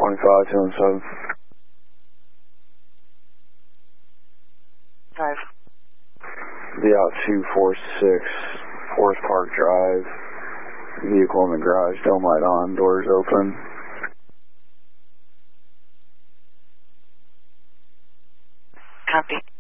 25, 217. 5. Be out 246, Forest Park Drive. Vehicle in the garage, dome light on, doors open. Copy.